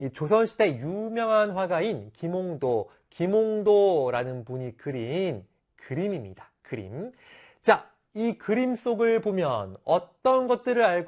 이 조선시대 유명한 화가인 김홍도라는 분이 그린 그림입니다. 그림. 자, 이 그림 속을 보면 어떤 것들을 알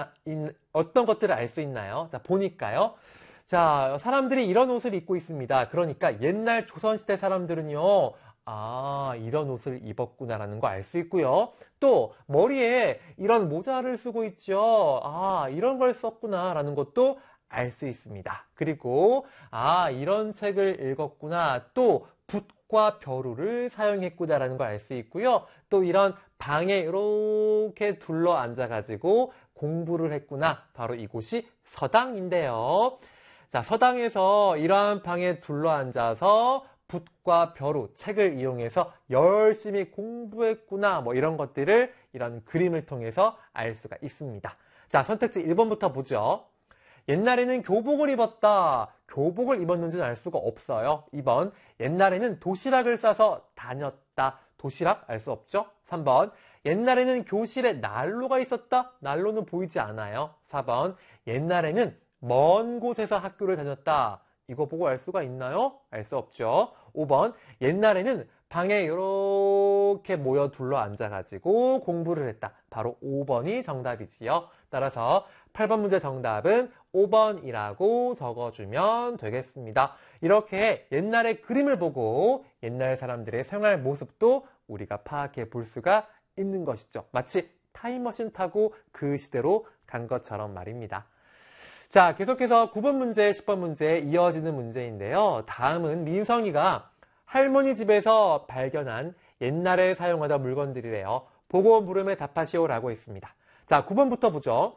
수 있나요? 자, 보니까요. 자, 사람들이 이런 옷을 입고 있습니다. 그러니까 옛날 조선시대 사람들은요, 아, 이런 옷을 입었구나라는 거 알 수 있고요. 또 머리에 이런 모자를 쓰고 있죠. 아, 이런 걸 썼구나라는 것도 알 수 있습니다. 그리고 아, 이런 책을 읽었구나. 또 붓과 벼루를 사용했구나라는 걸 알 수 있고요. 또 이런 방에 이렇게 둘러 앉아가지고 공부를 했구나. 바로 이곳이 서당인데요. 자, 서당에서 이러한 방에 둘러 앉아서 붓과 벼루, 책을 이용해서 열심히 공부했구나. 뭐 이런 것들을 이런 그림을 통해서 알 수가 있습니다. 자, 선택지 1번부터 보죠. 옛날에는 교복을 입었다. 교복을 입었는지는 알 수가 없어요. 2번, 옛날에는 도시락을 싸서 다녔다. 도시락 알 수 없죠? 3번, 옛날에는 교실에 난로가 있었다. 난로는 보이지 않아요. 4번, 옛날에는 먼 곳에서 학교를 다녔다. 이거 보고 알 수가 있나요? 알 수 없죠. 5번, 옛날에는 방에 이렇게 모여 둘러 앉아가지고 공부를 했다. 바로 5번이 정답이지요. 따라서 8번 문제 정답은 5번이라고 적어주면 되겠습니다. 이렇게 옛날의 그림을 보고 옛날 사람들의 생활 모습도 우리가 파악해 볼 수가 있는 것이죠. 마치 타임머신 타고 그 시대로 간 것처럼 말입니다. 자, 계속해서 9번 문제, 10번 문제 이어지는 문제인데요. 다음은 민성이가 할머니 집에서 발견한 옛날에 사용하던 물건들이래요. 보고 물음에 답하시오라고 했습니다. 자, 9번부터 보죠.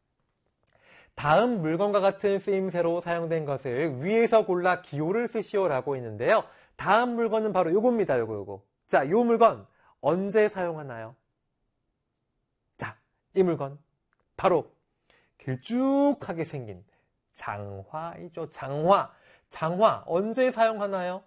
다음 물건과 같은 쓰임새로 사용된 것을 위에서 골라 기호를 쓰시오라고 했는데요. 다음 물건은 바로 요겁니다. 요거. 자, 요 물건 언제 사용하나요? 자, 이 물건 바로 길쭉하게 생긴 장화이죠. 장화 언제 사용하나요?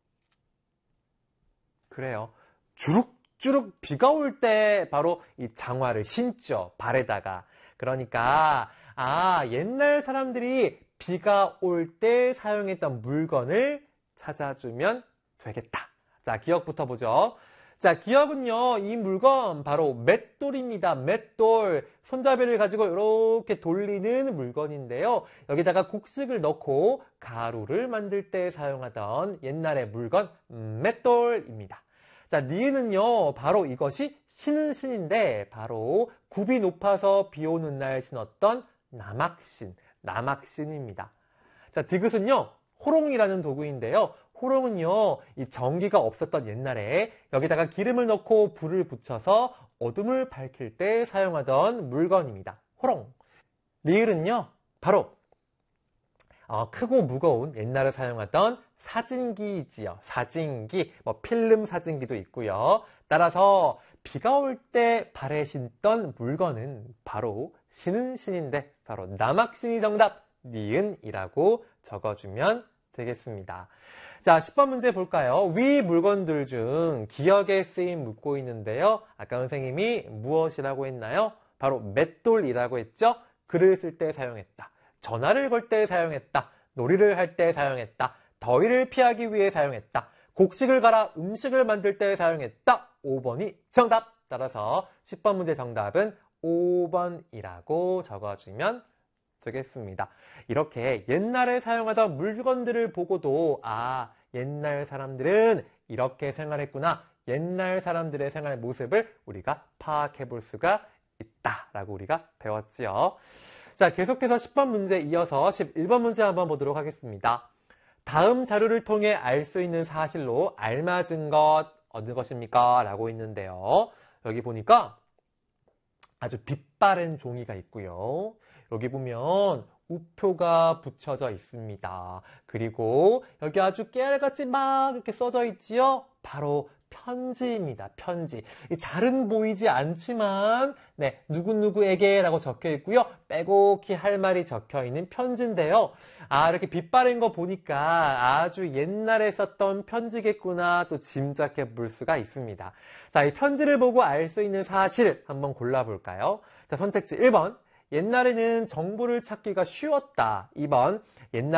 그래요. 주룩주룩 비가 올 때 바로 이 장화를 신죠. 발에다가. 그러니까 옛날 사람들이 비가 올 때 사용했던 물건을 찾아주면 되겠다. 자, 기억부터 보죠. 자, 기억은요, 이 물건 바로 맷돌입니다. 맷돌. 손잡이를 가지고 이렇게 돌리는 물건인데요. 여기다가 곡식을 넣고 가루를 만들 때 사용하던 옛날의 물건 맷돌입니다. 자, 니은은요, 바로 이것이 신은 신인데 바로 굽이 높아서 비 오는 날 신었던 남학신입니다. 자, 디귿은요, 호롱이라는 도구인데요. 호롱은요, 이 전기가 없었던 옛날에 여기다가 기름을 넣고 불을 붙여서 어둠을 밝힐 때 사용하던 물건입니다. 호롱. 리을은요, 바로 크고 무거운 옛날에 사용하던 사진기지요. 사진기, 필름 사진기도 있고요. 따라서 비가 올 때 발에 신던 물건은 바로 신은 신인데 바로 남학신이 정답, 니은이라고 적어주면 되겠습니다. 자, 10번 문제 볼까요? 위 물건들 중 기억에 쓰임 묻고 있는데요. 아까 선생님이 무엇이라고 했나요? 바로 맷돌이라고 했죠? 글을 쓸 때 사용했다. 전화를 걸 때 사용했다. 놀이를 할 때 사용했다. 더위를 피하기 위해 사용했다. 곡식을 갈아 음식을 만들 때 사용했다. 5번이 정답! 따라서 10번 문제 정답은 5번이라고 적어주면 되겠습니다. 이렇게 옛날에 사용하던 물건들을 보고도 옛날 사람들은 이렇게 생활했구나. 옛날 사람들의 생활 모습을 우리가 파악해 볼 수가 있다라고 우리가 배웠지요. 자, 계속해서 10번 문제 이어서 11번 문제 한번 보도록 하겠습니다. 다음 자료를 통해 알 수 있는 사실로 알맞은 것 어느 것입니까? 라고 있는데요. 여기 보니까 아주 빛바랜 종이가 있고요. 여기 보면 우표가 붙여져 있습니다. 그리고 여기 아주 깨알같이 막 이렇게 써져 있지요? 바로 편지입니다. 편지. 잘은 보이지 않지만 누구누구에게 라고 적혀 있고요. 빼곡히 할 말이 적혀 있는 편지인데요. 이렇게 빛바랜 거 보니까 아주 옛날에 썼던 편지겠구나 또 짐작해 볼 수가 있습니다. 자, 이 편지를 보고 알 수 있는 사실 한번 골라볼까요? 자, 선택지 1번. 옛날에는 정보를 찾기가 쉬웠다. 2번. 옛날